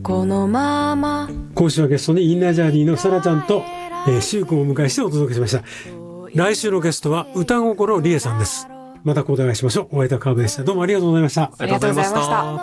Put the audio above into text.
このまま。 今週はゲストにインナージャーニーのさらちゃんと、しゅうくんをお迎えしてお届けしました。来週のゲストは歌心理恵さんです。またお願いしましょう。お会いいた川辺でした。どうもありがとうございました。 ありがとうございました。